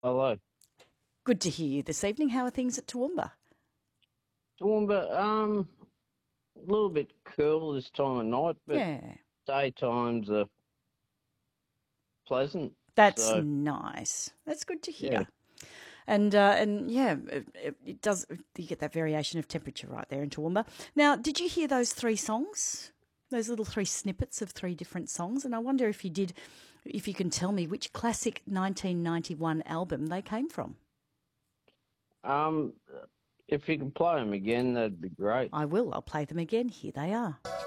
Hello. Good to hear you this evening. How are things at Toowoomba? Toowoomba, a little bit cool this time of night, but Yeah, daytimes are pleasant. that's So, nice. That's good to yeah. hear. And yeah, it does. You get that variation of temperature right there in Toowoomba. Now, did you hear those three songs? Those little three snippets of three different songs, and I wonder if you did, if you can tell me which classic 1991 album they came from. Um, if you can play them again, that'd be great. I will. I'll play them again. Here they are.